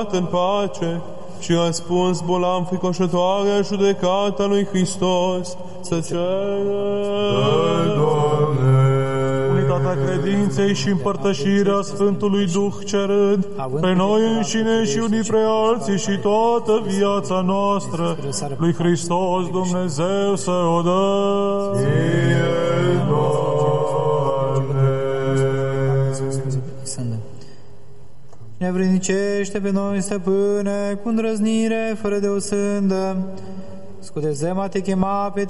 în pace și a spus bolam fricoșătoarea judecata lui Hristos să cere unitatea credinței și împărtășirea Sfântului Duh cerând pe noi înșine și unii pre alții și toată viața noastră lui Hristos Dumnezeu să o dă. Ne vrednicește pe noi, Stăpâne, cu îndrăznire, fără de o sândă. Scutezem a te chema pe